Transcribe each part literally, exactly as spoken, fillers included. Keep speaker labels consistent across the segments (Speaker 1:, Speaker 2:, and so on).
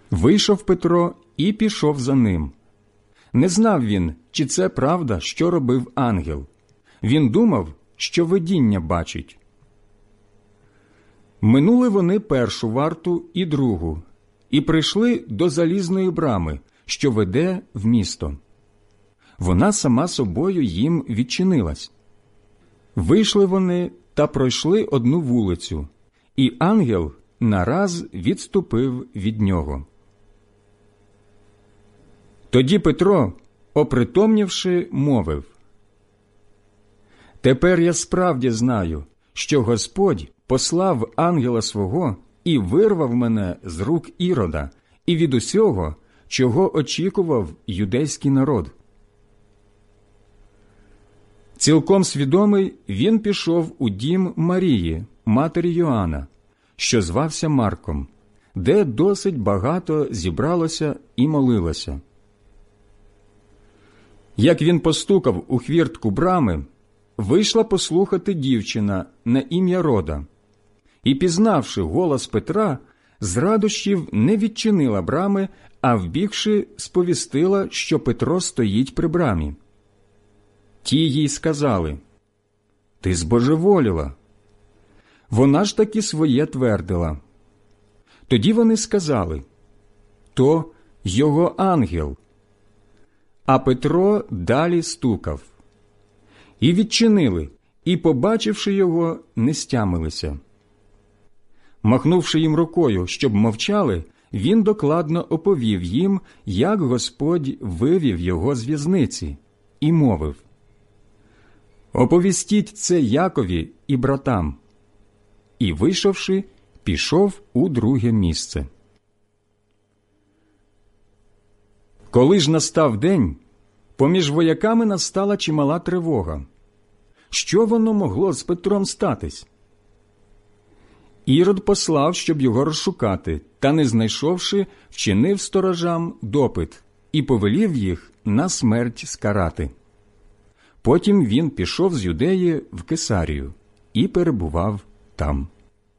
Speaker 1: Вийшов Петро і пішов за ним. Не знав він, чи це правда, що робив ангел. Він думав, що видіння бачить. Минули вони першу варту і другу, і прийшли до залізної брами, що веде в місто. Вона сама собою їм відчинилась. Вийшли вони та пройшли одну вулицю, і ангел нараз відступив від нього. Тоді Петро, опритомнівши, мовив: «Тепер я справді знаю, що Господь послав ангела свого і вирвав мене з рук Ірода і від усього, чого очікував юдейський народ». Цілком свідомий, він пішов у дім Марії, матері Йоанна, що звався Марком, де досить багато зібралося і молилося. Як він постукав у хвіртку брами, вийшла послухати дівчина на ім'я Рода, і, пізнавши голос Петра, з радощів не відчинила брами, а вбігши, сповістила, що Петро стоїть при брамі. Ті їй сказали: «Ти збожеволіла». Вона ж таки своє твердила. Тоді вони сказали: «То його ангел». А Петро далі стукав. І відчинили, і, побачивши його, не стямилися. Махнувши їм рукою, щоб мовчали, він докладно оповів їм, як Господь вивів його з в'язниці, і мовив: «Оповістіть це Якові і братам». І, вийшовши, пішов у друге місце. Коли ж настав день, поміж вояками настала чимала тривога. Що воно могло з Петром статись? Ірод послав, щоб його розшукати, та, не знайшовши, вчинив сторожам допит і повелів їх на смерть скарати. Потім він пішов з Юдеї в Кесарію і перебував там.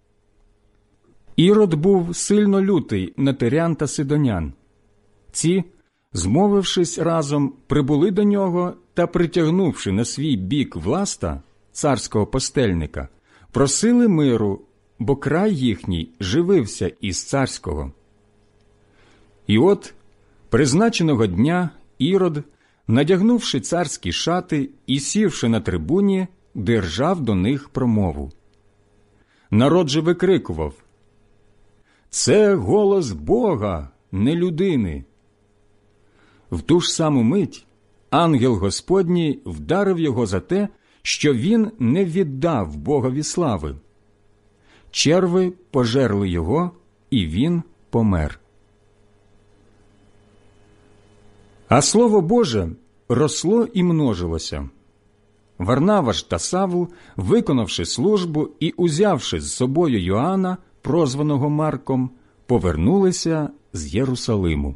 Speaker 1: Ірод був сильно лютий на тирян та сидонян. Ці, змовившись разом, прибули до нього та, притягнувши на свій бік Власта, царського постельника, просили миру, бо край їхній живився із царського. І от, призначеного дня, Ірод, надягнувши царські шати і сівши на трибуні, держав до них промову. Народ же викрикував: «Це голос Бога, не людини». В ту ж саму мить ангел Господній вдарив його за те, що він не віддав Богові слави. Черви пожерли його, і він помер. А Слово Боже росло і множилося. Варнава ж та Савл, виконавши службу і узявши з собою Йоанна, прозваного Марком, повернулися з Єрусалиму.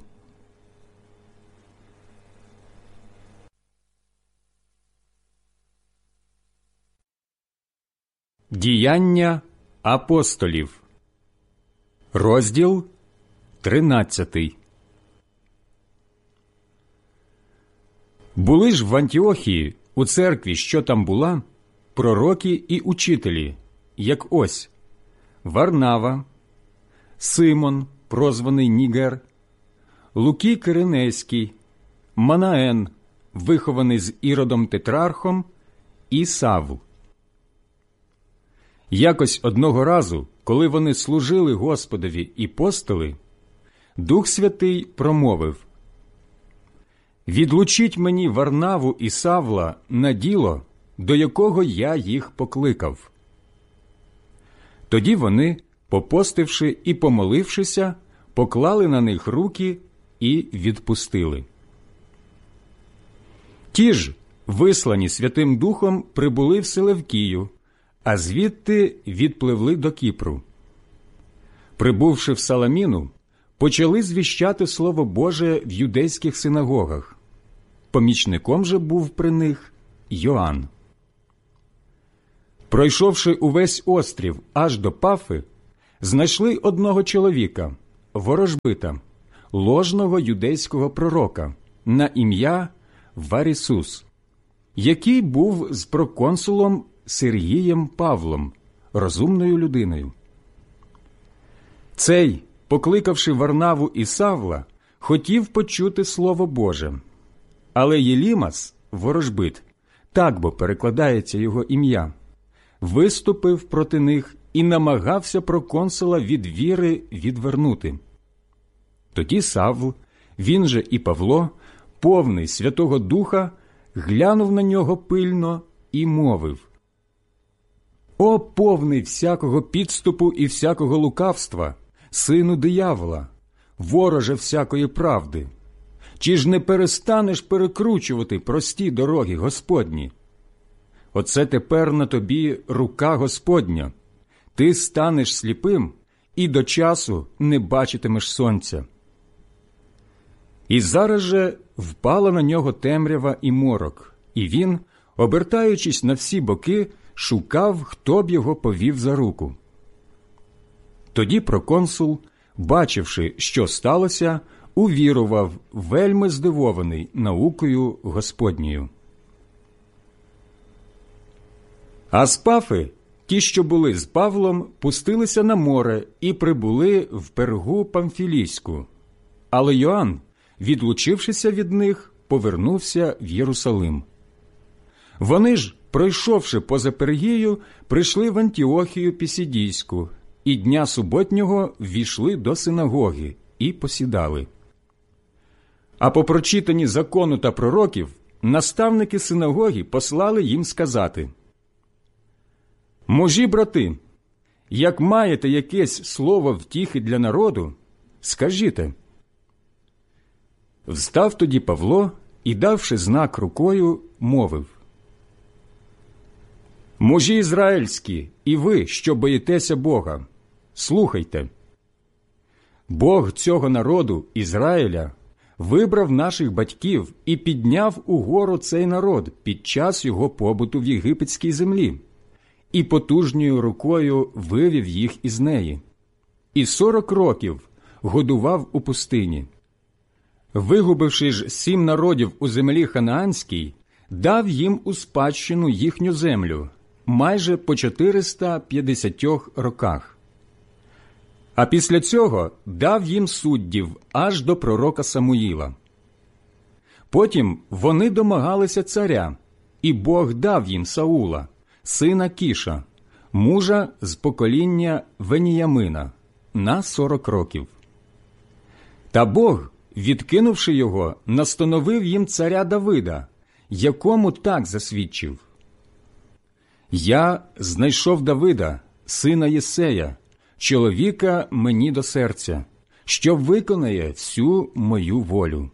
Speaker 1: Діяння апостолів. Розділ тринадцятий. Були ж в Антіохії, у церкві, що там була, пророки і учителі, як ось: Варнава, Симон, прозваний Нігер, Лукій Киринейський, Манаен, вихований з Іродом Тетрархом, і Савл. Якось одного разу, коли вони служили Господові і постили, Дух Святий промовив: «Відлучіть мені Варнаву і Савла на діло, до якого я їх покликав». Тоді вони, попостивши і помолившися, поклали на них руки і відпустили. Ті ж, вислані Святим Духом, прибули в Селевкію, а звідти відпливли до Кіпру. Прибувши в Саламіну, почали звіщати Слово Боже в юдейських синагогах. Помічником же був при них Йоанн. Пройшовши увесь острів аж до Пафи, знайшли одного чоловіка, ворожбита, ложного юдейського пророка на ім'я Варісус, який був з проконсулом Сергієм Павлом, розумною людиною. Цей, покликавши Варнаву і Савла, хотів почути Слово Боже. Але Єлімас, ворожбит, так бо перекладається його ім'я, виступив проти них і намагався проконсула від віри відвернути. Тоді Савл, він же і Павло, повний Святого Духа, глянув на нього пильно і мовив: «О, повний всякого підступу і всякого лукавства, сину диявола, вороже всякої правди, чи ж не перестанеш перекручувати прості дороги Господні? Оце тепер на тобі рука Господня. Ти станеш сліпим і до часу не бачитимеш сонця». І зараз же впала на нього темрява і морок, і він, обертаючись на всі боки, шукав, хто б його повів за руку. Тоді проконсул, бачивши, що сталося, увірував, вельми здивований наукою Господньою. А з Пафи, ті, що були з Павлом, пустилися на море і прибули в Пергу Памфілійську. Але Йоанн, відлучившися від них, повернувся в Єрусалим. Вони ж, пройшовши поза Пергію, прийшли в Антіохію Пісідійську, і дня суботнього ввійшли до синагоги і посідали. А по прочитанні закону та пророків наставники синагоги послали їм сказати: «Мужі, брати, як маєте якесь слово втіхи для народу, скажіте». Встав тоді Павло і, давши знак рукою, мовив: «Мужі ізраїльські, і ви, що боїтеся Бога, слухайте. Бог цього народу, Ізраїля, вибрав наших батьків і підняв угору цей народ під час його побуту в єгипетській землі, і потужною рукою вивів їх із неї, і сорок років годував у пустині. Вигубивши ж сім народів у землі ханаанській, дав їм у спадщину їхню землю майже по чотириста п'ятдесятьох роках. А після цього дав їм суддів аж до пророка Самуїла. Потім вони домагалися царя, і Бог дав їм Саула, сина Кіша, мужа з покоління Веніямина, на сорок років. Та Бог, відкинувши його, настановив їм царя Давида, якому так засвідчив: «Я знайшов Давида, сина Єсея, чоловіка мені до серця, що виконає всю мою волю».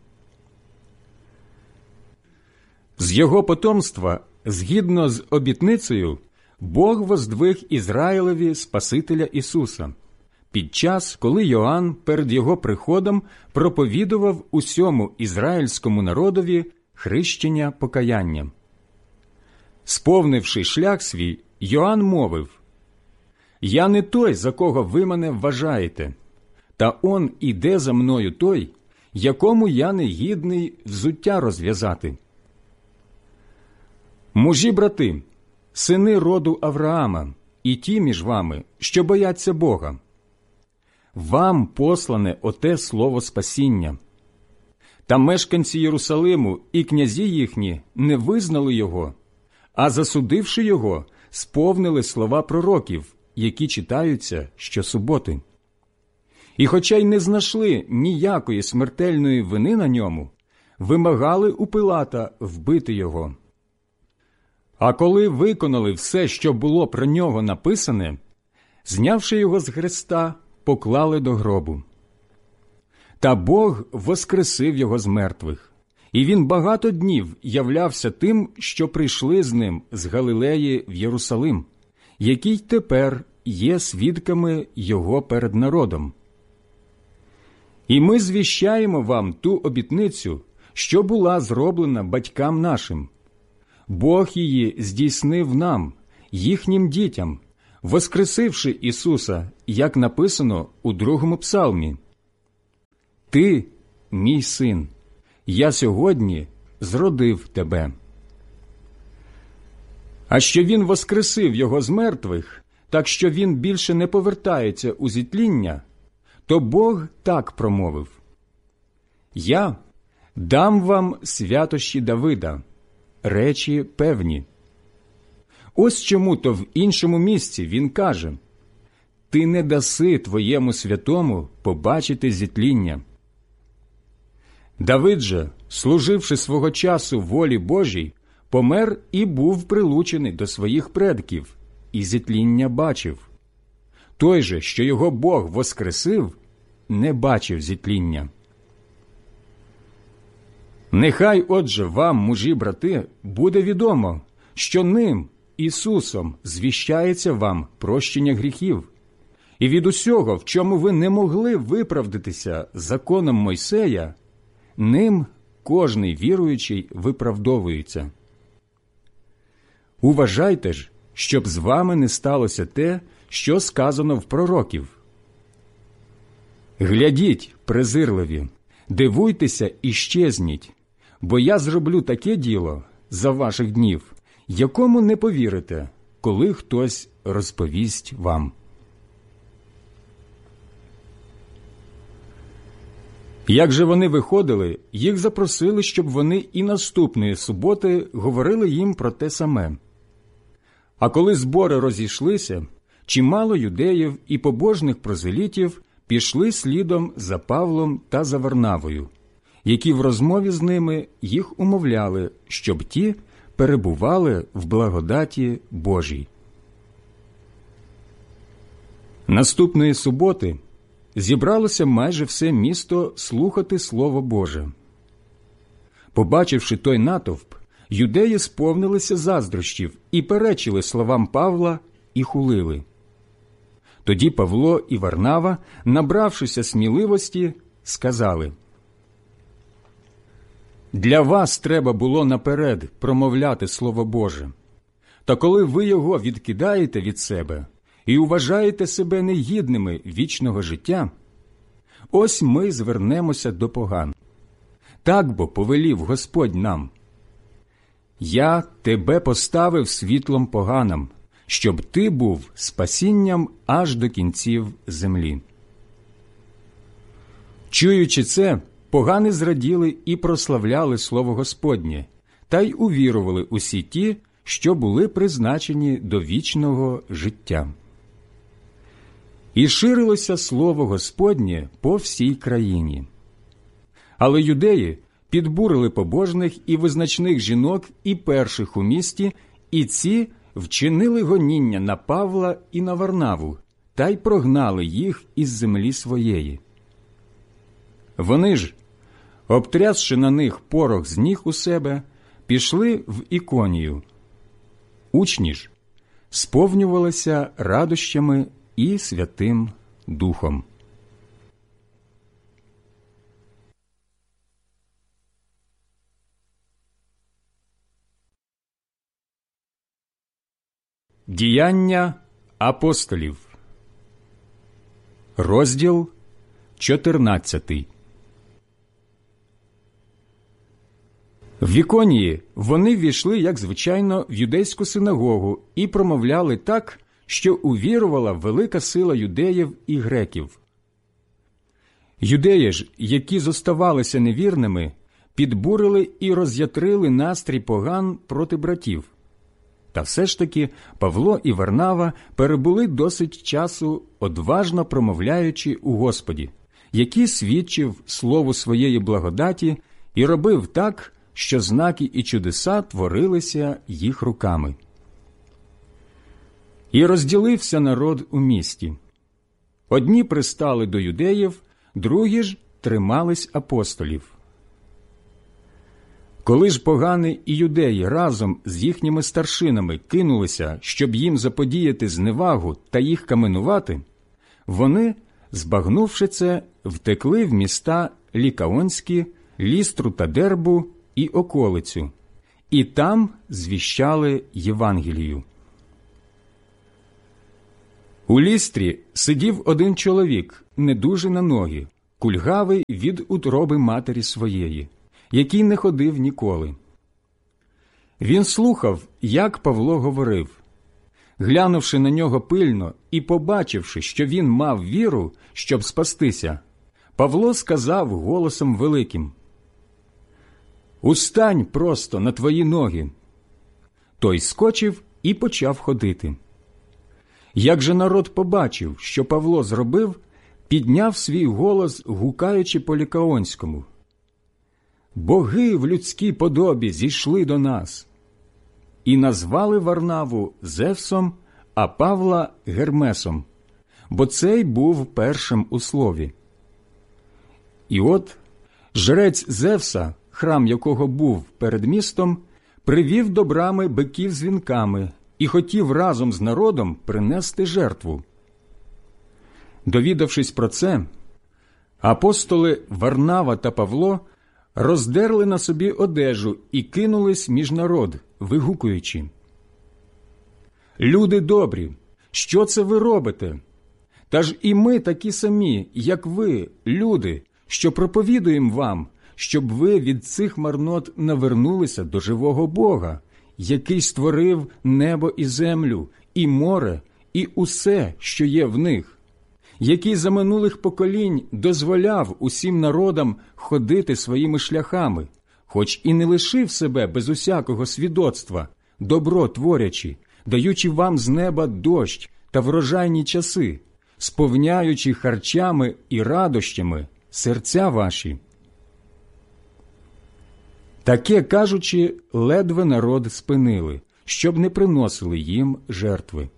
Speaker 1: З його потомства, згідно з обітницею, Бог воздвиг Ізраїлеві Спасителя Ісуса, під час, коли Йоанн перед його приходом проповідував усьому ізраїльському народові хрещення покаяння. Сповнивши шлях свій, Йоанн мовив: «Я не той, за кого ви мене вважаєте, та он іде за мною той, якому я не гідний взуття розв'язати». Мужі, брати, сини роду Авраама, і ті між вами, що бояться Бога, вам послане оте слово спасіння. Та мешканці Єрусалиму і князі їхні не визнали його, а засудивши його, сповнили слова пророків, які читаються щосуботи. І хоча й не знайшли ніякої смертельної вини на ньому, вимагали у Пилата вбити його. А коли виконали все, що було про нього написане, знявши його з хреста, поклали до гробу. Та Бог воскресив його з мертвих, і він багато днів являвся тим, що прийшли з ним з Галилеї в Єрусалим, які й тепер є свідками його перед народом. І ми звіщаємо вам ту обітницю, що була зроблена батькам нашим. Бог її здійснив нам, їхнім дітям, воскресивши Ісуса, як написано у другому псалмі: Ти, мій син, я сьогодні зродив тебе. А що він воскресив його з мертвих, так що він більше не повертається у зітління, то Бог так промовив: «Я дам вам святощі Давида, речі певні». Ось чому-то в іншому місці він каже: «Ти не даси твоєму святому побачити зітління». Давид же, служивши свого часу волі Божій, помер і був прилучений до своїх предків, і зітління бачив. Той же, що його Бог воскресив, не бачив зітління. Нехай, отже, вам, мужі брати, буде відомо, що ним, Ісусом, звіщається вам прощення гріхів, і від усього, в чому ви не могли виправдатися законом Мойсея, ним кожний віруючий виправдовується. Уважайте ж, щоб з вами не сталося те, що сказано в пророків. Глядіть, презирливі, дивуйтеся і щезніть, бо я зроблю таке діло за ваших днів, якому не повірите, коли хтось розповість вам. Як же вони виходили, їх запросили, щоб вони і наступної суботи говорили їм про те саме. А коли збори розійшлися, чимало юдеїв і побожних прозелітів пішли слідом за Павлом та за Варнавою, які в розмові з ними їх умовляли, щоб ті перебували в благодаті Божій. Наступної суботи зібралося майже все місто слухати Слово Боже. Побачивши той натовп, юдеї сповнилися заздрощів і перечили словам Павла і хулили. Тоді Павло і Варнава, набравшися сміливості, сказали: «Для вас треба було наперед промовляти Слово Боже. Та коли ви його відкидаєте від себе і вважаєте себе негідними вічного життя, ось ми звернемося до поган. Так бо повелів Господь нам: «Я тебе поставив світлом поганам, щоб ти був спасінням аж до кінців землі». Чуючи це, погани зраділи і прославляли слово Господнє, та й увірували усі ті, що були призначені до вічного життя. І ширилося слово Господнє по всій країні. Але юдеї підбурили побожних і визначних жінок і перших у місті, і ці вчинили гоніння на Павла і на Варнаву, та й прогнали їх із землі своєї. Вони ж, обтрясши на них порох з ніг у себе, пішли в Іконію. Учні ж сповнювалися радощами і Святим Духом. Діяння апостолів. Розділ чотирнадцятий. В Іконії вони ввійшли, як звичайно, в юдейську синагогу і промовляли так, що увірувала велика сила юдеїв і греків. Юдеї ж, які зоставалися невірними, підбурили і роз'ятрили настрій поган проти братів. Та все ж таки Павло і Варнава перебули досить часу, одважно промовляючи у Господі, який свідчив слову своєї благодаті і робив так, що знаки і чудеса творилися їх руками. І розділився народ у місті. Одні пристали до юдеїв, другі ж тримались апостолів. Коли ж погани і юдеї разом з їхніми старшинами кинулися, щоб їм заподіяти зневагу та їх каменувати, вони, збагнувши це, втекли в міста Лікаонські, Лістру та Дербу і околицю, і там звіщали Євангелію. У Лістрі сидів один чоловік, недужий на ноги, кульгавий від утроби матері своєї, який не ходив ніколи. Він слухав, як Павло говорив. Глянувши на нього пильно і побачивши, що він мав віру, щоб спастися, Павло сказав голосом великим: «Устань просто на твої ноги». Той скочив і почав ходити. Як же народ побачив, що Павло зробив, підняв свій голос, гукаючи по-лікаонському: «Боги в людській подобі зійшли до нас!» І назвали Варнаву Зевсом, а Павла Гермесом, бо цей був першим у слові. І от жрець Зевса, храм якого був перед містом, привів до брами биків з вінками і хотів разом з народом принести жертву. Довідавшись про це, апостоли Варнава та Павло роздерли на собі одежу і кинулись між народ, вигукуючи: «Люди добрі, що це ви робите? Та ж і ми такі самі, як ви, люди, що проповідуємо вам, щоб ви від цих марнот навернулися до живого Бога, який створив небо і землю, і море, і усе, що є в них, який за минулих поколінь дозволяв усім народам ходити своїми шляхами, хоч і не лишив себе без усякого свідоцтва, добро творячи, даючи вам з неба дощ та врожайні часи, сповняючи харчами і радощами серця ваші». Таке кажучи, ледве народ спинили, щоб не приносили їм жертви.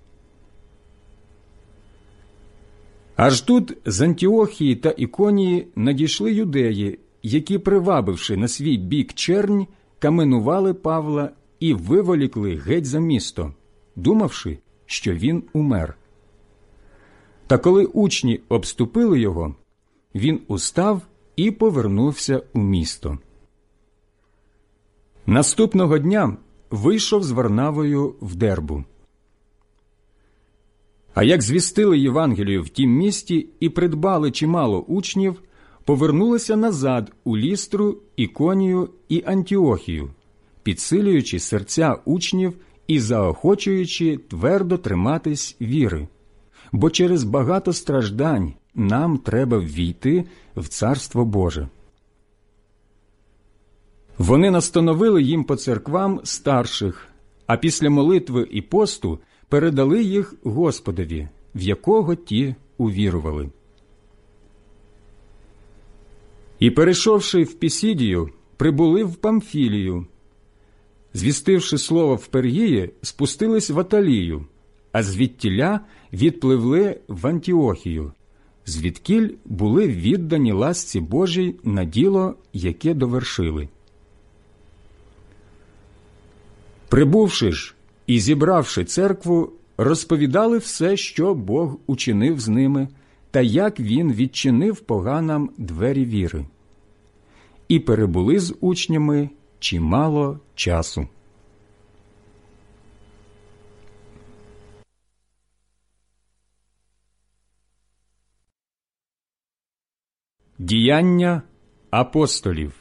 Speaker 1: Аж тут з Антіохії та Іконії надійшли юдеї, які, привабивши на свій бік чернь, каменували Павла і виволікли геть за місто, думавши, що він умер. Та коли учні обступили його, він устав і повернувся у місто. Наступного дня вийшов з Варнавою в Дербу. А як звістили Євангелію в тім місті і придбали чимало учнів, повернулися назад у Лістру, Іконію і Антіохію, підсилюючи серця учнів і заохочуючи твердо триматись віри, бо через багато страждань нам треба ввійти в Царство Боже. Вони настановили їм по церквам старших, а після молитви і посту передали їх Господові, в якого ті увірували. І, перейшовши в Пісідію, прибули в Памфілію. Звістивши слово в Пергії, спустились в Аталію, а звідтіля відпливли в Антіохію, звідкіль були віддані ласці Божій на діло, яке довершили. Прибувши ж і зібравши церкву, розповідали все, що Бог учинив з ними, та як він відчинив поганам двері віри. І перебули з учнями чимало часу. Діяння апостолів.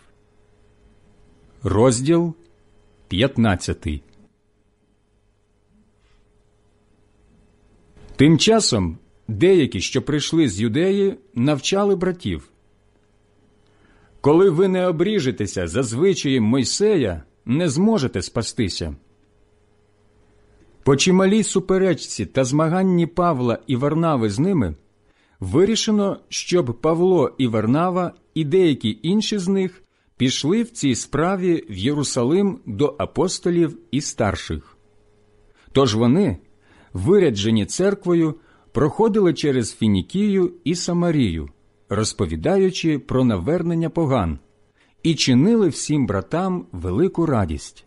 Speaker 1: Розділ п'ятнадцятий. Тим часом деякі, що прийшли з Юдеї, навчали братів: «Коли ви не обріжетеся за звичаєм Мойсея, не зможете спастися». По чималій суперечці та змаганні Павла і Варнави з ними вирішено, щоб Павло і Варнава і деякі інші з них пішли в цій справі в Єрусалим до апостолів і старших. Тож вони, виряджені церквою, проходили через Фінікію і Самарію, розповідаючи про навернення поган, і чинили всім братам велику радість.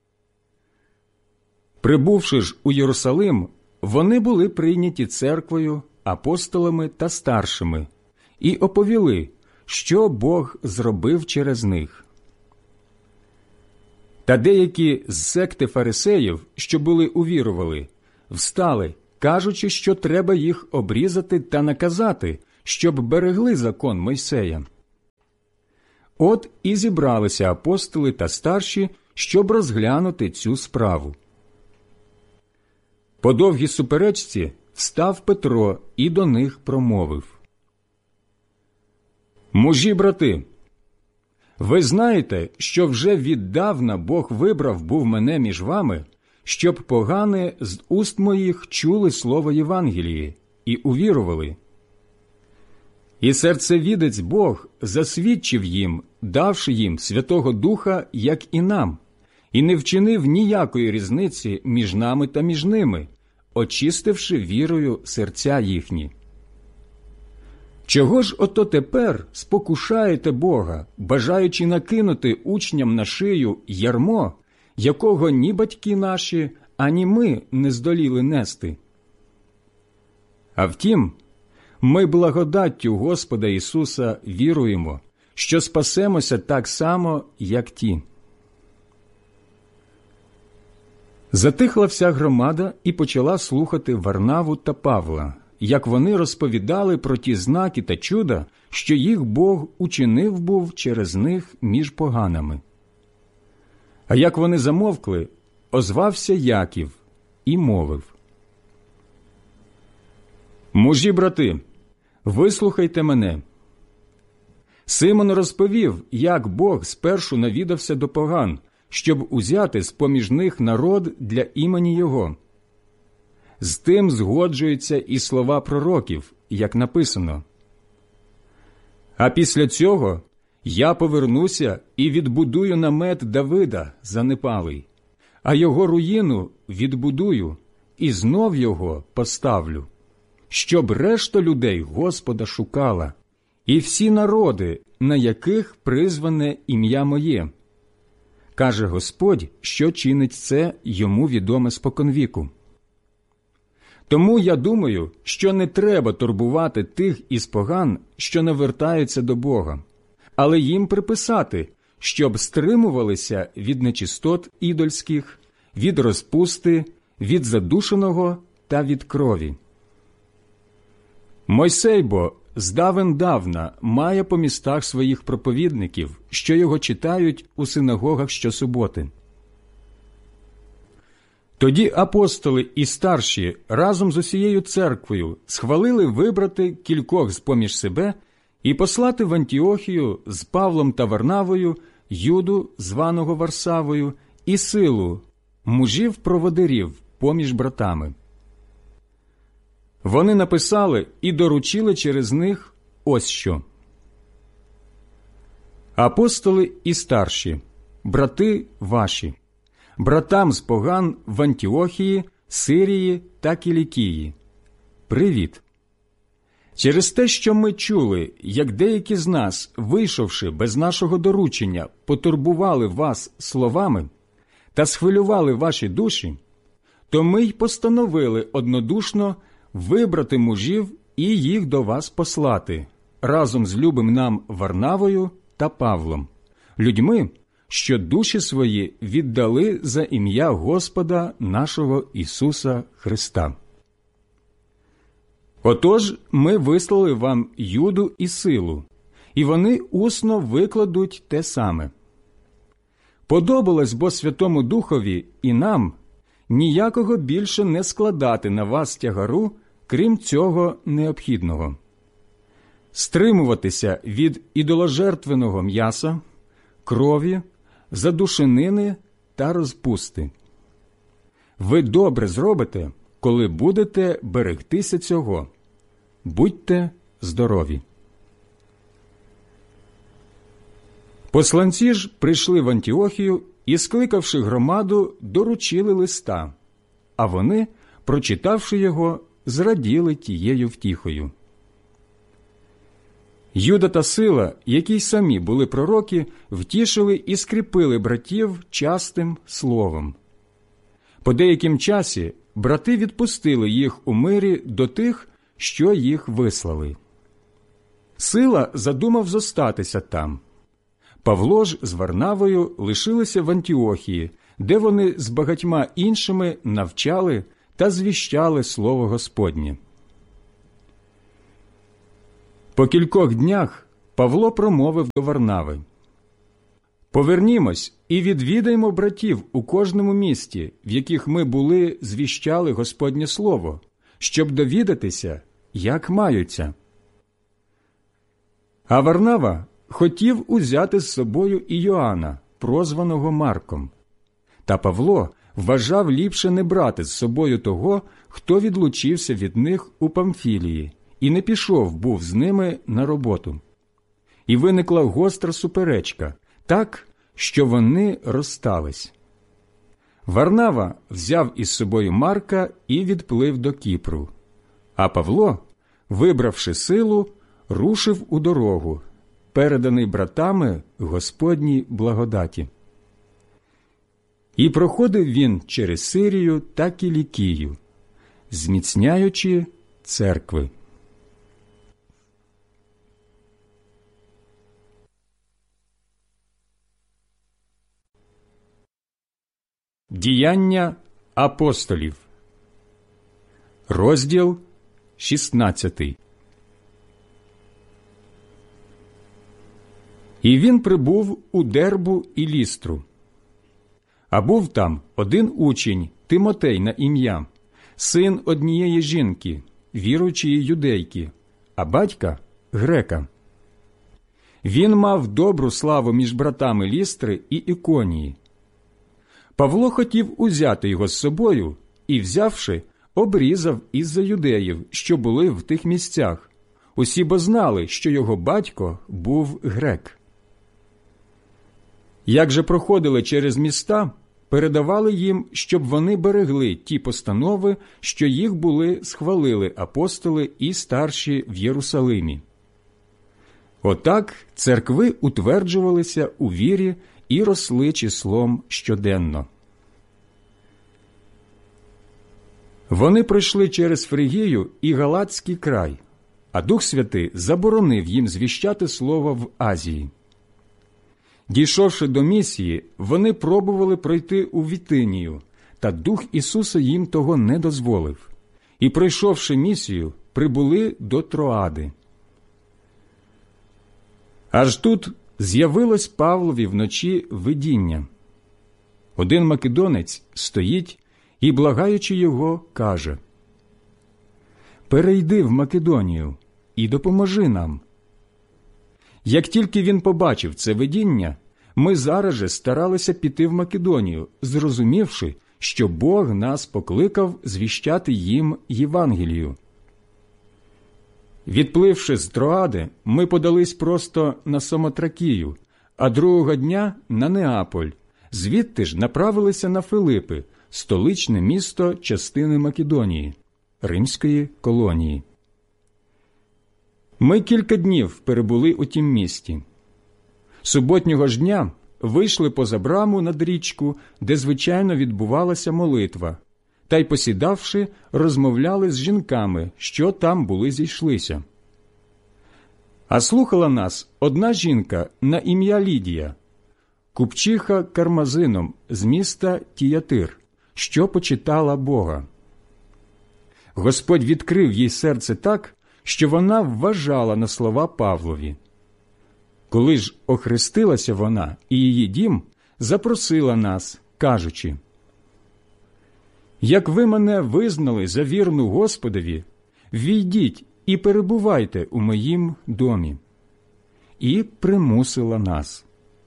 Speaker 1: Прибувши ж у Єрусалим, вони були прийняті церквою, апостолами та старшими, і оповіли, що Бог зробив через них. Та деякі з секти фарисеїв, що були увірували, встали, кажучи, що треба їх обрізати та наказати, щоб берегли закон Мойсея. От і зібралися апостоли та старші, щоб розглянути цю справу. По довгій суперечці встав Петро і до них промовив: «Мужі, брати, ви знаєте, що вже віддавна Бог вибрав був мене між вами, щоб погане з уст моїх чули слово Євангелії і увірували. І серцевідець Бог засвідчив їм, давши їм Святого Духа, як і нам, і не вчинив ніякої різниці між нами та між ними, очистивши вірою серця їхні. Чого ж ото тепер спокушаєте Бога, бажаючи накинути учням на шию ярмо, якого ні батьки наші, ані ми не здоліли нести? А втім, ми благодаттю Господа Ісуса віруємо, що спасемося так само, як ті». Затихла вся громада і почала слухати Варнаву та Павла, як вони розповідали про ті знаки та чуда, що їх Бог учинив був через них між поганами. А як вони замовкли, озвався Яків і мовив: «Мужі, брати, вислухайте мене. Симон розповів, як Бог спершу навідався до поган, щоб узяти з-поміж них народ для імені Його. З тим згоджуються і слова пророків, як написано: «А після цього я повернуся і відбудую намет Давида занепалий, а його руїну відбудую і знов його поставлю, щоб решта людей Господа шукала, і всі народи, на яких призване ім'я моє. Каже Господь, що чинить це йому відоме споконвіку. Тому я думаю, що не треба турбувати тих із поган, що навертаються до Бога, але їм приписати, щоб стримувалися від нечистот ідольських, від розпусти, від задушеного та від крові. Мойсей бо здавен-давна має по містах своїх проповідників, що його читають у синагогах щосуботи». Тоді апостоли і старші разом з усією церквою схвалили вибрати кількох з-поміж себе і послати в Антіохію з Павлом та Варнавою Юду, званого Варсавою, і Силу, мужів-проводирів поміж братами. Вони написали і доручили через них ось що: «Апостоли і старші, брати ваші, братам з поган в Антіохії, Сирії та Кілікії, привіт! Через те, що ми чули, як деякі з нас, вийшовши без нашого доручення, потурбували вас словами та схвилювали ваші душі, то ми й постановили однодушно вибрати мужів і їх до вас послати, разом з любим нам Варнавою та Павлом, людьми, що душі свої віддали за ім'я Господа нашого Ісуса Христа. Отож, ми вислали вам Юду і Силу, і вони усно викладуть те саме. Подобалось бо Святому Духові і нам ніякого більше не складати на вас тягару, крім цього необхідного: стримуватися від ідоложертвеного м'яса, крові, задушенини та розпусти. Ви добре зробите, коли будете берегтися цього. Будьте здорові». Посланці ж прийшли в Антіохію і, скликавши громаду, доручили листа, а вони, прочитавши його, зраділи тією втіхою. Юда та Сила, які й самі були пророки, втішили і скріпили братів частим словом. По деяким часі брати відпустили їх у мирі до тих, що їх вислали. Сила задумав зостатися там. Павло ж з Варнавою лишилися в Антіохії, де вони з багатьма іншими навчали та звіщали слово Господнє. По кількох днях Павло промовив до Варнави: «Повернімось і відвідаймо братів у кожному місті, в яких ми були, звіщали Господнє слово, щоб довідатися, як маються». А Варнава хотів узяти з собою і Йоанна, прозваного Марком. Та Павло вважав ліпше не брати з собою того, хто відлучився від них у Памфілії, і не пішов був з ними на роботу. І виникла гостра суперечка, так, що вони розстались. Варнава взяв із собою Марка і відплив до Кіпру, а Павло, вибравши силу, рушив у дорогу, переданий братами Господній благодаті. І проходив він через Сирію та Кілікію, зміцняючи церкви. Діяння апостолів, розділ шістнадцятий. І він прибув у Дербу і Лістру. А був там один учень, Тимотей на ім'я, син однієї жінки, віруючої юдейки, а батька – грека. Він мав добру славу між братами Лістри і Іконії. Павло хотів узяти його з собою і, взявши, обрізав із-за юдеїв, що були в тих місцях. Усі бо знали, що його батько був грек. Як же проходили через міста, передавали їм, щоб вони берегли ті постанови, що їх були схвалили апостоли і старші в Єрусалимі. Отак церкви утверджувалися у вірі і росли числом щоденно. Вони пройшли через Фригію і Галатський край, а Дух Святий заборонив їм звіщати слово в Азії. Дійшовши до Місії, вони пробували пройти у Вітинію, та Дух Ісуса їм того не дозволив. І, пройшовши Місію, прибули до Троади. Аж тут з'явилось Павлові вночі видіння. Один македонець стоїть і, благаючи його, каже: «Перейди в Македонію і допоможи нам». Як тільки він побачив це видіння, ми зараз же старалися піти в Македонію, зрозумівши, що Бог нас покликав звіщати їм Євангелію. Відпливши з Троади, ми подались просто на Самотракію, а другого дня – на Неаполь. Звідти ж направилися на Филипи, столичне місто частини Македонії, римської колонії. Ми кілька днів перебули у тім місті. Суботнього ж дня вийшли поза браму над річку, де звичайно відбувалася молитва, та й, посідавши, розмовляли з жінками, що там були зійшлися. А слухала нас одна жінка на ім'я Лідія, купчиха кармазином з міста Тіятир, що почитала Бога. Господь відкрив їй серце так, що вона вважала на слова Павлові. Коли ж охрестилася вона і її дім, запросила нас, кажучи: «Як ви мене визнали за вірну Господові, війдіть і перебувайте у моїм домі». І примусила нас.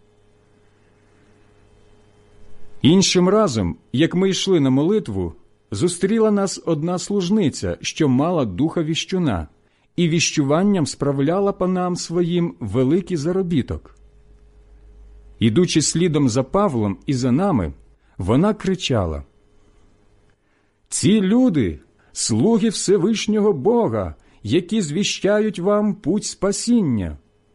Speaker 1: Іншим разом, як ми йшли на молитву, зустріла нас одна служниця, що мала духа віщуна, і віщуванням справляла панам своїм великий заробіток. Ідучи слідом за Павлом і за нами, вона кричала: «Ці люди – слуги Всевишнього Бога, які звіщають вам путь спасіння».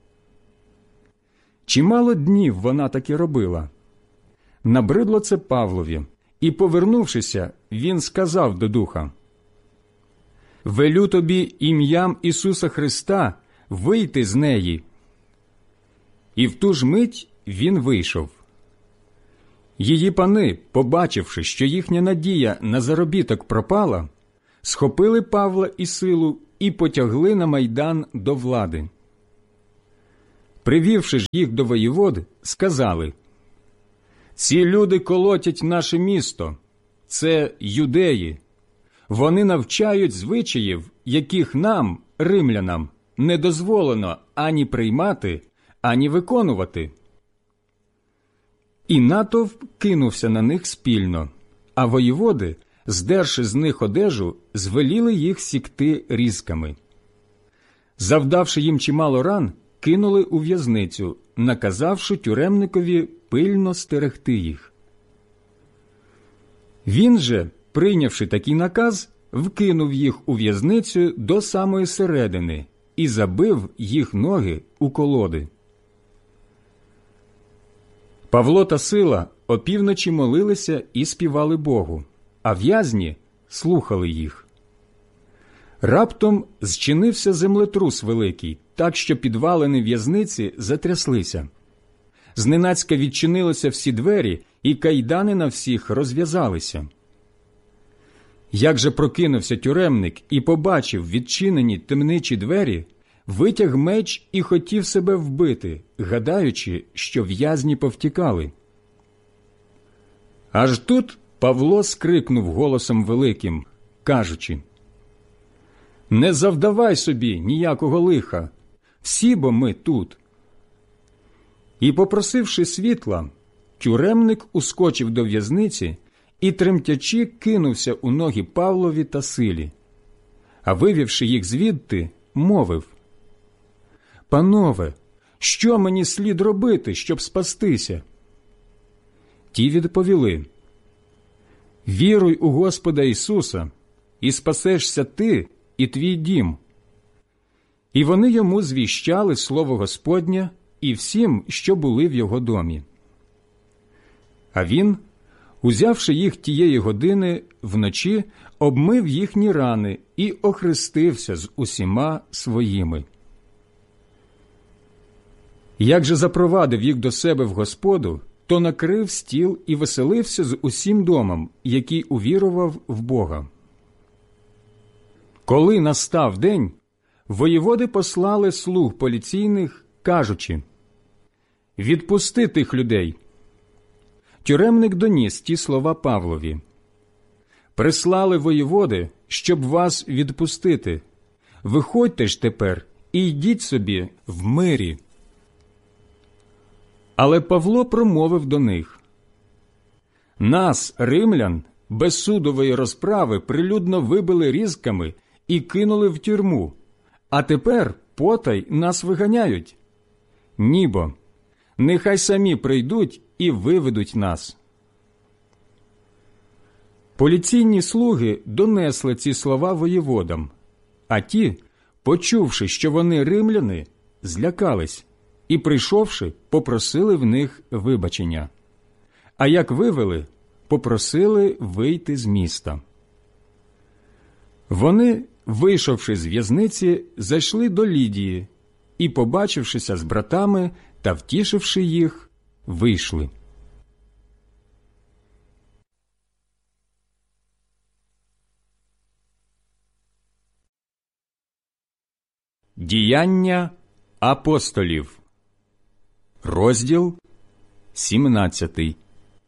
Speaker 1: Чимало днів вона таки робила. Набридло це Павлові, і, повернувшися, він сказав до духа: «Велю тобі ім'ям Ісуса Христа вийти з неї». І в ту ж мить він вийшов. Її пани, побачивши, що їхня надія на заробіток пропала, схопили Павла і Силу і потягли на майдан до влади. Привівши ж їх до воєвод, сказали: «Ці люди колотять наше місто, це юдеї. Вони навчають звичаїв, яких нам, римлянам, не дозволено ані приймати, ані виконувати». І натовп кинувся на них спільно, а воєводи, здерши з них одежу, звеліли їх сікти різками. Завдавши їм чимало ран, кинули у в'язницю, наказавши тюремникові пильно стерегти їх. Він же, прийнявши такий наказ, вкинув їх у в'язницю до самої середини і забив їх ноги у колоди. Павло та Сила опівночі молилися і співали Богу, а в'язні слухали їх. Раптом зчинився землетрус великий, так що підвалини в'язниці затряслися. Зненацька відчинилися всі двері, і кайдани на всіх розв'язалися. Як же прокинувся тюремник і побачив відчинені темничі двері, витяг меч і хотів себе вбити, гадаючи, що в'язні повтікали. Аж тут Павло скрикнув голосом великим, кажучи: «Не завдавай собі ніякого лиха, всі бо ми тут». І, попросивши світла, тюремник ускочив до в'язниці і, тремтячи, кинувся у ноги Павлові та Силі. А вивівши їх звідти, мовив: «Панове, що мені слід робити, щоб спастися?» Ті відповіли: «Віруй у Господа Ісуса, і спасешся ти і твій дім». І вони йому звіщали слово Господнє і всім, що були в його домі. А він, узявши їх тієї години, вночі обмив їхні рани і охрестився з усіма своїми. Як же запровадив їх до себе в Господу, то накрив стіл і веселився з усім домом, який увірував в Бога. Коли настав день, воєводи послали слуг поліційних, кажучи: «Відпусти тих людей». Тюремник доніс ті слова Павлові: «Прислали воєводи, щоб вас відпустити. Виходьте ж тепер і йдіть собі в мирі». Але Павло промовив до них: «Нас, римлян, без судової розправи прилюдно вибили різками і кинули в тюрму, а тепер потай нас виганяють. Нібо, нехай самі прийдуть і виведуть нас». Поліційні слуги донесли ці слова воєводам, а ті, почувши, що вони римляни, злякались і, прийшовши, попросили в них вибачення. А як вивели, попросили вийти з міста. Вони, вийшовши з в'язниці, зайшли до Лідії і, побачившися з братами та втішивши їх, вийшли. Діяння апостолів, розділ сімнадцятий.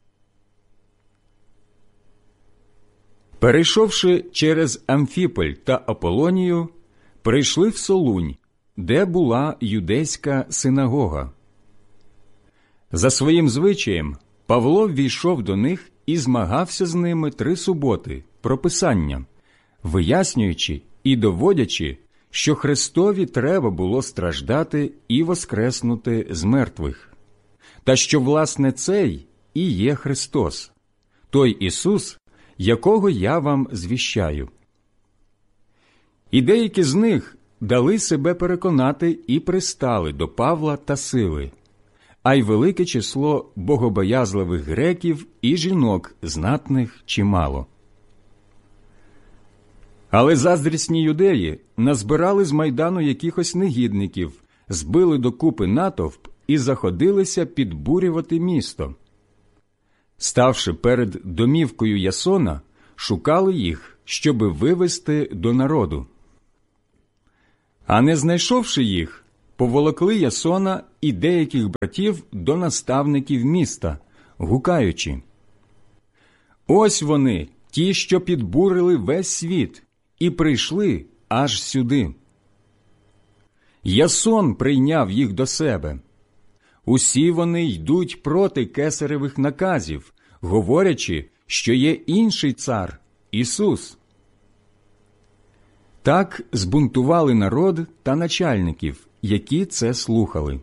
Speaker 1: Перейшовши через Амфіполь та Аполонію, прийшли в Солунь, де була юдейська синагога. За своїм звичаєм Павло ввійшов до них і змагався з ними три суботи про Писання, вияснюючи і доводячи, що Христові треба було страждати і воскреснути з мертвих, та що, власне, цей і є Христос, той Ісус, якого я вам звіщаю. І деякі з них дали себе переконати і пристали до Павла та Сили, а й велике число богобоязливих греків і жінок знатних чимало. Але заздрісні юдеї назбирали з майдану якихось негідників, збили докупи натовп і заходилися підбурювати місто. Ставши перед домівкою Ясона, шукали їх, щоби вивести до народу. А не знайшовши їх, поволокли Ясона і деяких братів до наставників міста, гукаючи: «Ось вони, ті, що підбурили весь світ, і прийшли аж сюди». Ясон прийняв їх до себе. Усі вони йдуть проти кесаревих наказів, говорячи, що є інший цар – Ісус. Так збунтували народ та начальників, які це слухали.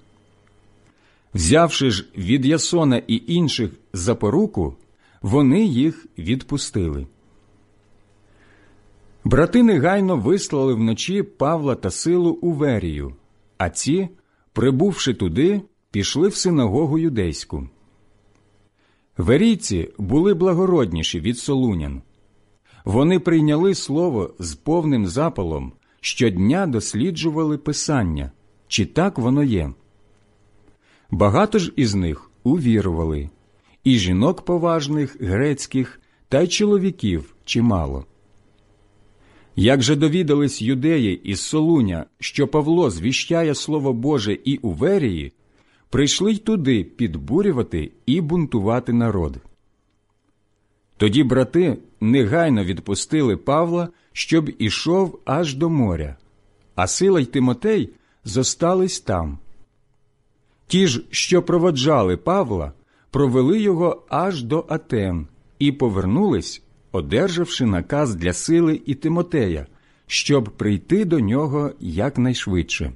Speaker 1: Взявши ж від Ясона і інших за поруку, вони їх відпустили. Брати негайно вислали вночі Павла та Силу у Верію, а ці, прибувши туди, пішли в синагогу юдейську. Верійці були благородніші від солунян. Вони прийняли слово з повним запалом, щодня досліджували Писання, чи так воно є. Багато ж із них увірували, і жінок поважних грецьких, та й чоловіків чимало. Як же довідались юдеї із Солуня, що Павло звіщає Слово Боже і у Верії, прийшли й туди підбурювати і бунтувати народ. Тоді брати негайно відпустили Павла, щоб ішов аж до моря, а Сила й Тимотей зостались там. Ті ж, що проводжали Павла, провели його аж до Атен і повернулись, одержавши наказ для Сили і Тимотея, щоб прийти до нього якнайшвидше.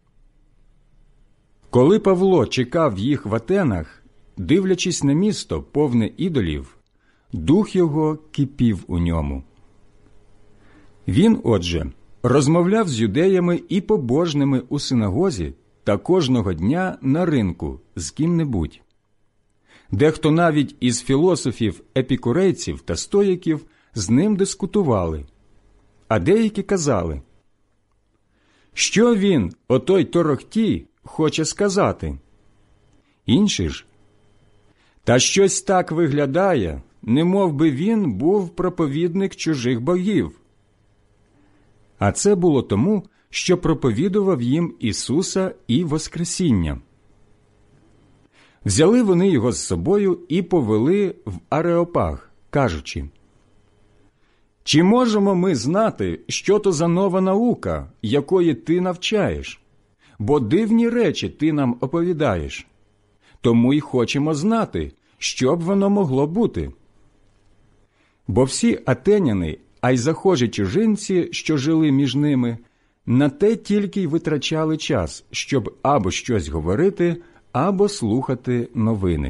Speaker 1: Коли Павло чекав їх в Атенах, дивлячись на місто, повне ідолів, дух його кипів у ньому. Він, отже, розмовляв з юдеями і побожними у синагозі та кожного дня на ринку з ким-небудь. Дехто навіть із філософів-епікурейців та стоїків з ним дискутували, а деякі казали: «Що він, отой торохтій, хоче сказати?» Інші ж: «Та щось так виглядає, немов би він був проповідник чужих богів». А це було тому, що проповідував їм Ісуса і Воскресіння. Взяли вони його з собою і повели в Ареопаг, кажучи: «Чи можемо ми знати, що то за нова наука, якої ти навчаєш? Бо дивні речі ти нам оповідаєш. Тому й хочемо знати, що б воно могло бути». Бо всі атеняни, а й захожі чужинці, що жили між ними, на те тільки й витрачали час, щоб або щось говорити, або слухати новини.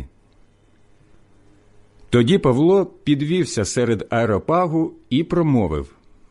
Speaker 1: Тоді Павло підвівся серед Ареопагу і промовив: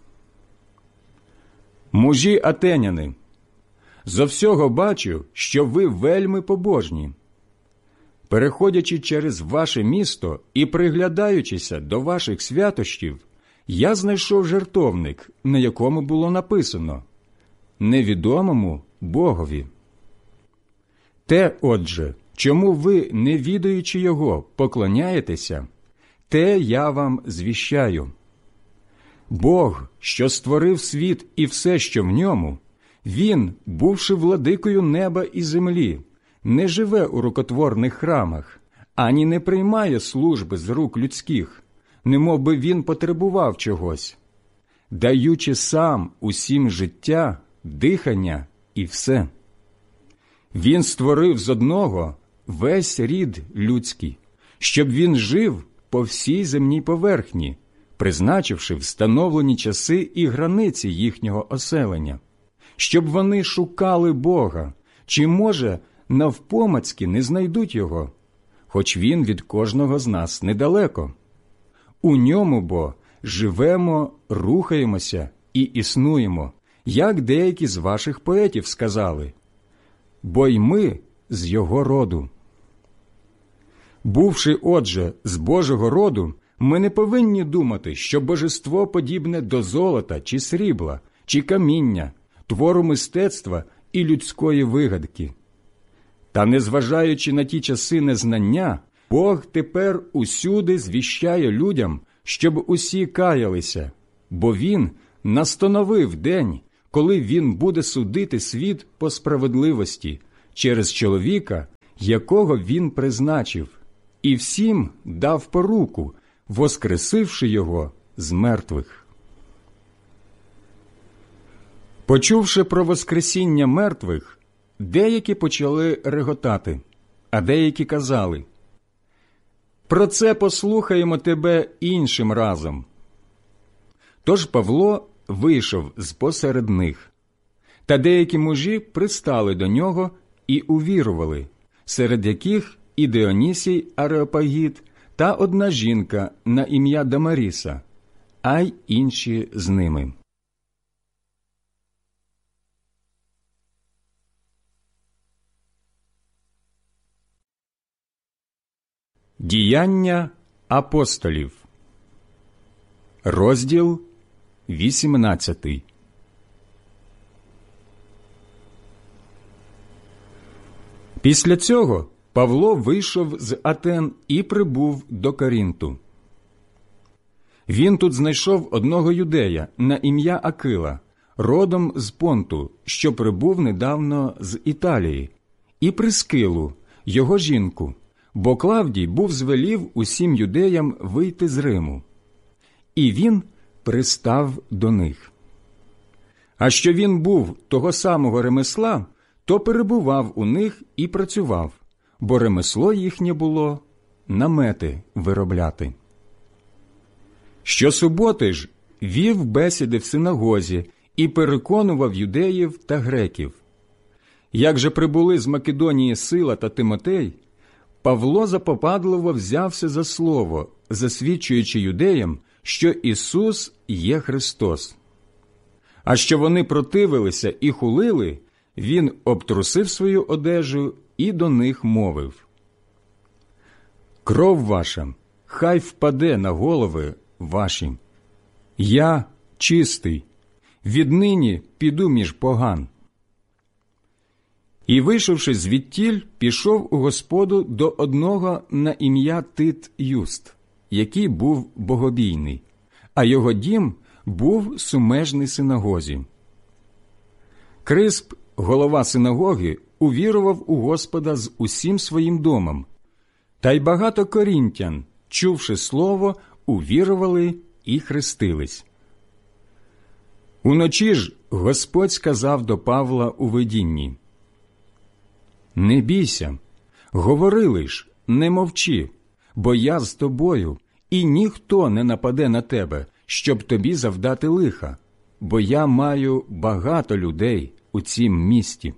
Speaker 1: «Мужі атеняни, зо всього бачу, що ви вельми побожні. Переходячи через ваше місто і приглядаючися до ваших святощів, я знайшов жертовник, на якому було написано: невідомому Богові. Те, отже, чому ви, не відаючи його, поклоняєтеся, те я вам звіщаю. Бог, що створив світ і все, що в ньому, Він, бувши владикою неба і землі, не живе у рукотворних храмах, ані не приймає служби з рук людських, немов би він потребував чогось, даючи сам усім життя, дихання і все. Він створив з одного весь рід людський, щоб він жив по всій земній поверхні, призначивши встановлені часи і границі їхнього оселення, щоб вони шукали Бога, чи, може, навпомацьки не знайдуть Його, хоч Він від кожного з нас недалеко. У ньому бо живемо, рухаємося і існуємо, як деякі з ваших поетів сказали, бо й ми з його роду. Бувши, отже, з Божого роду, ми не повинні думати, що божество подібне до золота чи срібла, чи каміння, твору мистецтва і людської вигадки. Та, незважаючи на ті часи незнання, Бог тепер усюди звіщає людям, щоб усі каялися, бо Він настановив день, коли він буде судити світ по справедливості через чоловіка, якого він призначив, і всім дав поруку, воскресивши його з мертвих. Почувши про воскресіння мертвих, деякі почали реготати, а деякі казали: «Про це послухаємо тебе іншим разом». Тож Павло вийшов з-посеред них, та деякі мужі пристали до нього і увірували, серед яких і Діонісій Ареопагіт та одна жінка на ім'я Дамаріса, а й інші з ними. Діяння апостолів, розділ вісімнадцятий. Після цього Павло вийшов з Атен і прибув до Корінту. Він тут знайшов одного юдея на ім'я Акила, родом з Понту, що прибув недавно з Італії, і Прискилу, його жінку, бо Клавдій був звелів усім юдеям вийти з Риму. І він пристав до них. А що він був того самого ремесла, то перебував у них і працював, бо ремесло їхнє було намети виробляти. Щосуботи ж вів бесіди в синагозі і переконував юдеїв та греків. Як же прибули з Македонії Сила та Тимотей, Павло запопадливо взявся за слово, засвідчуючи юдеям, що Ісус є Христос. А що вони противилися і хулили, він обтрусив свою одежу і до них мовив: «Кров ваша хай впаде на голови ваші. Я чистий, віднині піду між поган». І, вийшовши звідтіль, пішов у господу до одного на ім'я Тит Юст, який був богобійний, а його дім був сумежний синагозі. Крисп, голова синагоги, увірував у Господа з усім своїм домом, та й багато корінтян, чувши слово, увірували і хрестились. Уночі ж Господь сказав до Павла у видінні: «Не бійся, говори лиш, не мовчи, бо я з тобою, і ніхто не нападе на тебе, щоб тобі завдати лиха, бо я маю багато людей у цім місті».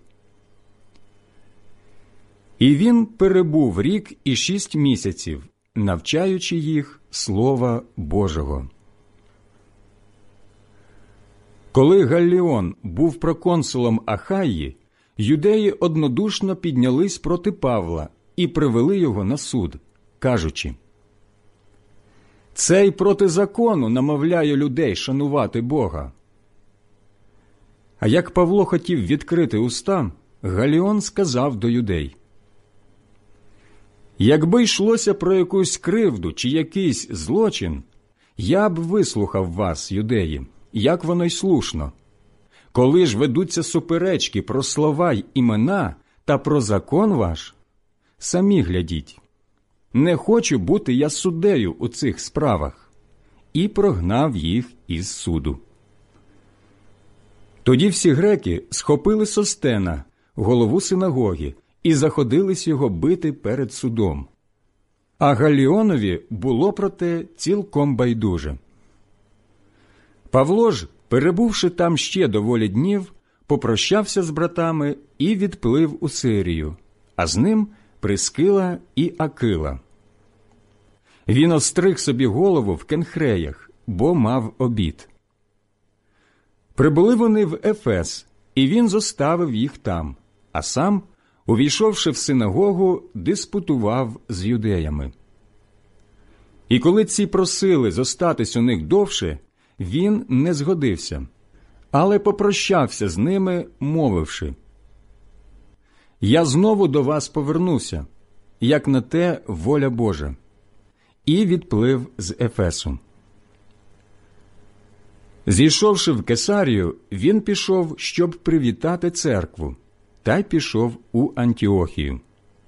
Speaker 1: І він перебув рік і шість місяців, навчаючи їх Слова Божого. Коли Галліон був проконсулом Ахаї, юдеї однодушно піднялись проти Павла і привели його на суд, кажучи: «Цей проти закону намовляє людей шанувати Бога». А як Павло хотів відкрити уста, Галліон сказав до юдей: «Якби йшлося про якусь кривду чи якийсь злочин, я б вислухав вас, юдеї, як воно й слушно. Коли ж ведуться суперечки про слова й імена та про закон ваш, самі глядіть. Не хочу бути я суддею у цих справах». І прогнав їх із суду. Тоді всі греки схопили Состена, голову синагоги, і заходились його бити перед судом. А Галліонові було про те цілком байдуже. Павло ж, перебувши там ще доволі днів, попрощався з братами і відплив у Сирію, а з ним Прискила і Акила. Він остриг собі голову в Кенхреях, бо мав обід. Прибули вони в Ефес, і він зоставив їх там, а сам, увійшовши в синагогу, диспутував з юдеями. І коли ці просили зостатись у них довше, він не згодився, але попрощався з ними, мовивши: «Я знову до вас повернуся, як на те воля Божа», і відплив з Ефесу. Зійшовши в Кесарію, він пішов, щоб привітати церкву, та й пішов у Антіохію.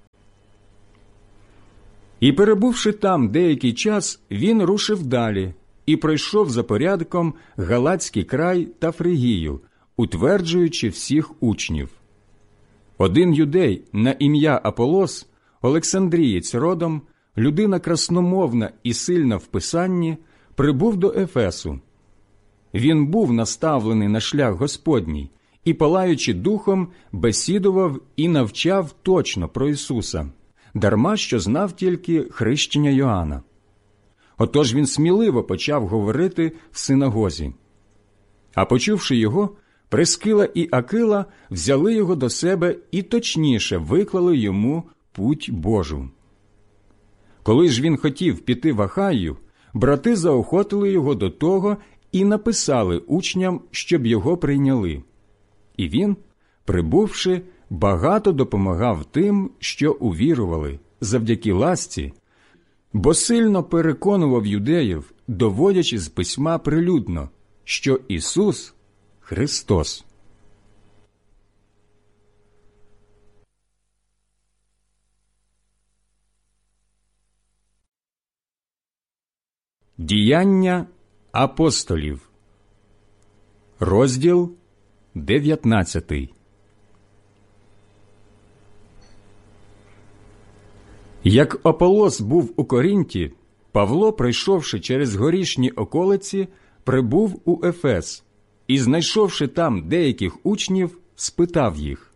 Speaker 1: І, перебувши там деякий час, він рушив далі і пройшов за порядком Галатський край та Фригію, утверджуючи всіх учнів. Один юдей на ім'я Аполос, Олександрієць родом, людина красномовна і сильна в писанні, прибув до Ефесу. Він був наставлений на шлях Господній і, палаючи духом, бесідував і навчав точно про Ісуса, дарма що знав тільки хрещення Йоанна. Отож він сміливо почав говорити в синагозі. А почувши його, Прискила і Акила взяли його до себе і точніше виклали йому путь Божу. Коли ж він хотів піти в Ахаю, брати заохотили його до того і написали учням, щоб його прийняли. І він, прибувши, багато допомагав тим, що увірували, завдяки ласці, бо сильно переконував юдеїв, доводячи з письма прилюдно, що Ісус – Христос. Діяння апостолів. Розділ дев'ятнадцятий. Як Аполос був у Коринті, Павло, пройшовши через горішні околиці, прибув у Ефес і, знайшовши там деяких учнів, спитав їх: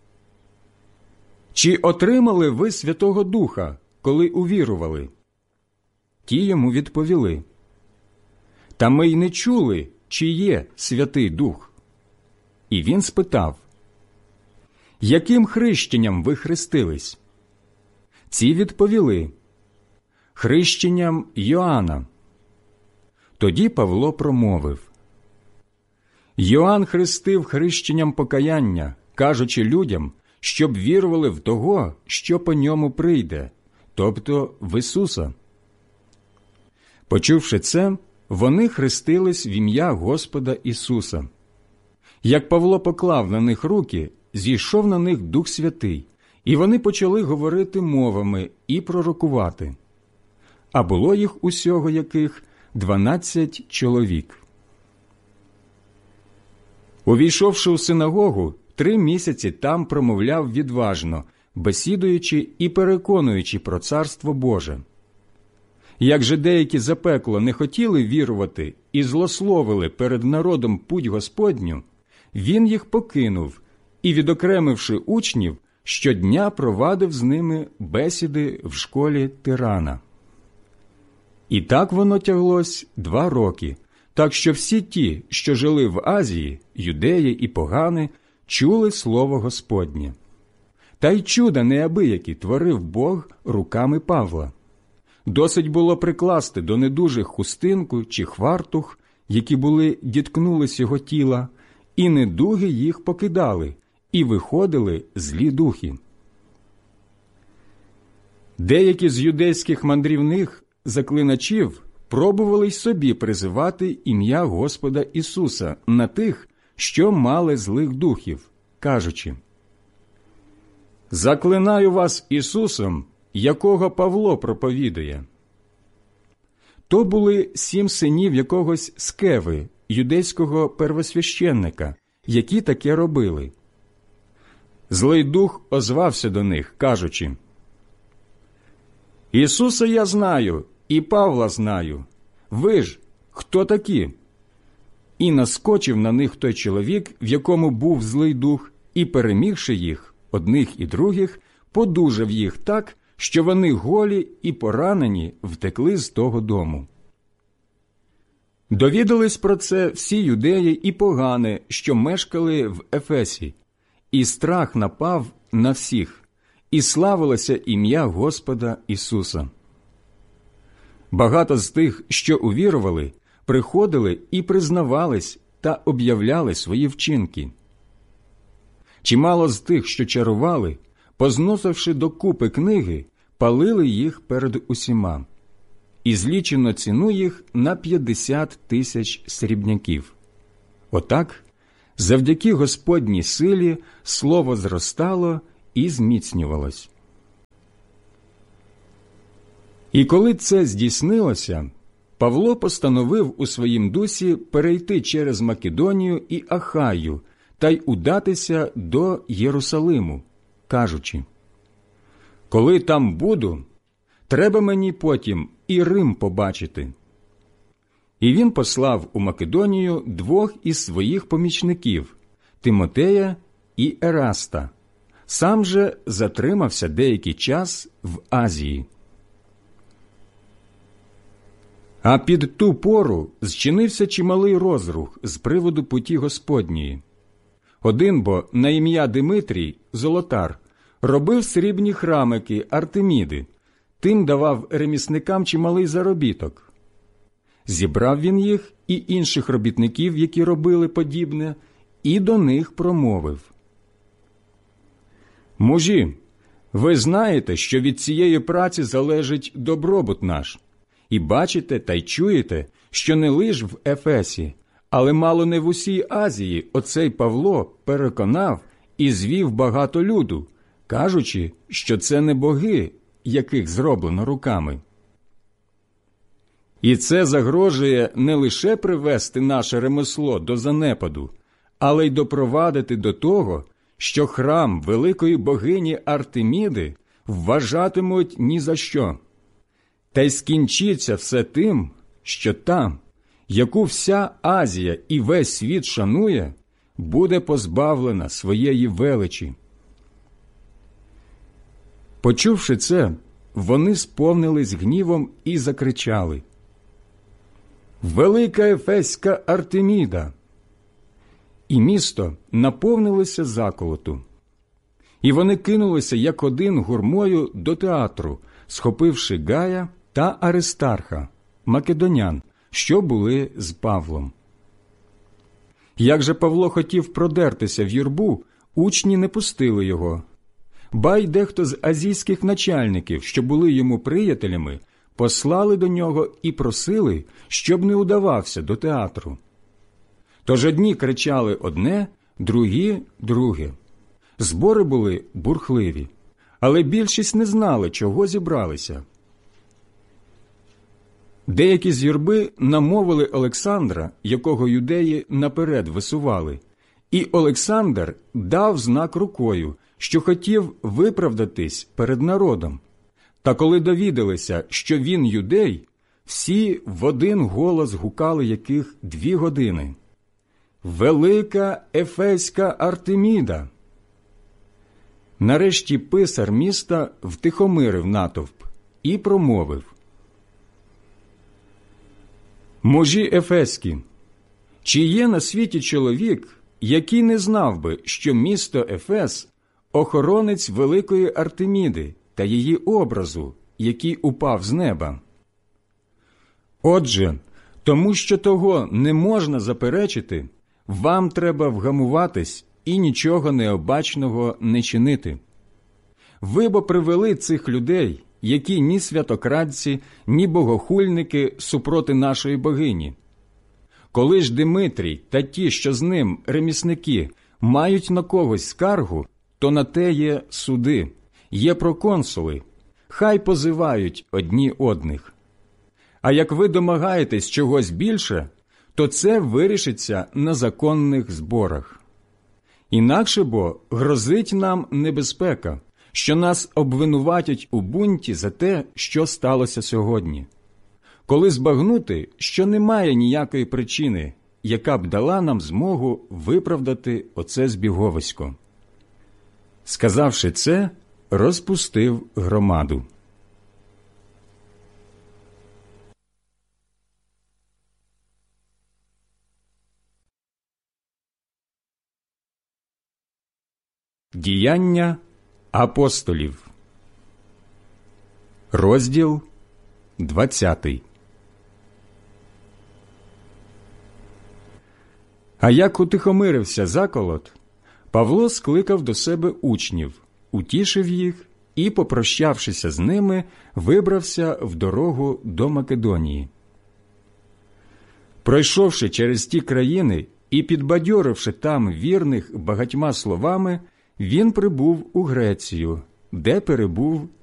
Speaker 1: «Чи отримали ви Святого Духа, коли увірували?» Ті йому відповіли: «Та ми й не чули, чи є Святий Дух». І він спитав: «Яким хрещенням ви хрестились?» Ці відповіли: «Хрещенням Йоанна». Тоді Павло промовив: «Йоанн хрестив хрещенням покаяння, кажучи людям, щоб вірували в того, що по ньому прийде, тобто в Ісуса». Почувши це, вони хрестились в ім'я Господа Ісуса. Як Павло поклав на них руки, зійшов на них Дух Святий, і вони почали говорити мовами і пророкувати. А було їх усього яких дванадцять чоловік. Увійшовши у синагогу, три місяці там промовляв відважно, бесідуючи і переконуючи про Царство Боже. Як же деякі запекло не хотіли вірувати і злословили перед народом путь Господню, він їх покинув і, відокремивши учнів, щодня провадив з ними бесіди в школі Тирана. І так воно тяглось два роки, так що всі ті, що жили в Азії, юдеї і погани, чули слово Господнє. Та й чуда неабиякі творив Бог руками Павла. Досить було прикласти до недужих хустинку чи хвартух, які були діткнулись його тіла, і недуги їх покидали, і виходили злі духи. Деякі з юдейських мандрівних заклиначів пробували й собі призивати ім'я Господа Ісуса на тих, що мали злих духів, кажучи: «Заклинаю вас Ісусом, якого Павло проповідує». То були сім синів якогось Скеви, юдейського первосвященника, які таке робили. Злий дух озвався до них, кажучи: «Ісуса я знаю, і Павла знаю. Ви ж хто такі?» І наскочив на них той чоловік, в якому був злий дух, і, перемігши їх, одних і других, подужав їх так, що вони голі і поранені втекли з того дому. Довідались про це всі юдеї і погани, що мешкали в Ефесі, і страх напав на всіх, і славилося ім'я Господа Ісуса. Багато з тих, що увірували, приходили і признавались та об'являли свої вчинки. Чимало з тих, що чарували, позносивши докупи книги, палили їх перед усіма. і злічено ціну їх на п'ятдесят тисяч срібняків. Отак, завдяки Господній силі, слово зростало і зміцнювалось. І коли це здійснилося, Павло постановив у своїм дусі перейти через Македонію і Ахаю та й удатися до Єрусалиму, кажучи: «Коли там буду, треба мені потім і Рим побачити». І він послав у Македонію двох із своїх помічників – Тимотея і Ераста. Сам же затримався деякий час в Азії. А під ту пору зчинився чималий розрух з приводу путі Господньої. Один бо на ім'я Димитрій, золотар, робив срібні храмики Артеміди, тим давав ремісникам чималий заробіток. Зібрав він їх і інших робітників, які робили подібне, і до них промовив: «Мужі, ви знаєте, що від цієї праці залежить добробут наш, і бачите та й чуєте, що не лиш в Ефесі, але мало не в усій Азії оцей Павло переконав і звів багато люду, кажучи, що це не боги, яких зроблено руками. І це загрожує не лише привести наше ремесло до занепаду, але й допровадити до того, що храм великої богині Артеміди вважатимуть ні за що. Та й скінчиться все тим, що там, яку вся Азія і весь світ шанує, буде позбавлена своєї величі». Почувши це, вони сповнились гнівом і закричали: «Велика Ефеська Артеміда!» І місто наповнилося заколоту. І вони кинулися як один гурмою до театру, схопивши Гая та Аристарха, македонян, що були з Павлом. Як же Павло хотів продертися в юрбу, учні не пустили його. Ба й дехто з азійських начальників, що були йому приятелями, послали до нього і просили, щоб не удавався до театру. Тож одні кричали одне, другі – друге. Збори були бурхливі, але більшість не знали, чого зібралися. Деякі з юрби намовили Олександра, якого юдеї наперед висували, і Олександр дав знак рукою, що хотів виправдатись перед народом. Та коли довідалися, що він юдей, всі в один голос гукали яких дві години: «Велика Ефеська Артеміда!» Нарешті писар міста втихомирив натовп і промовив: «Мужі ефеські, чи є на світі чоловік, який не знав би, що місто Ефес – охоронець великої Артеміди та її образу, який упав з неба? Отже, тому що того не можна заперечити, вам треба вгамуватись і нічого необачного не чинити. Ви бо привели цих людей, які ні святокрадці, ні богохульники супроти нашої богині. Коли ж Димитрій та ті, що з ним ремісники, мають на когось скаргу, то на те є суди, є проконсули, хай позивають одні одних. А як ви домагаєтесь чогось більше, то це вирішиться на законних зборах. Інакше бо грозить нам небезпека, що нас обвинуватять у бунті за те, що сталося сьогодні. Коли збагнути, що немає ніякої причини, яка б дала нам змогу виправдати оце збіговисько». Сказавши це, розпустив громаду. Діяння апостолів. Розділ двадцятий. А як утихомирився заколот, Павло скликав до себе учнів, утішив їх і, попрощавшися з ними, вибрався в дорогу до Македонії. Пройшовши через ті країни і підбадьоривши там вірних багатьма словами, він прибув у Грецію, де перебув